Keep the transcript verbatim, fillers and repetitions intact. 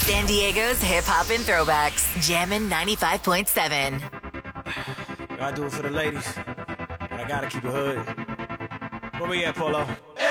San Diego's hip hop and throwbacks. Jammin' ninety-five point seven. I do it for the ladies. I gotta keep it hood. Where we at, Polo?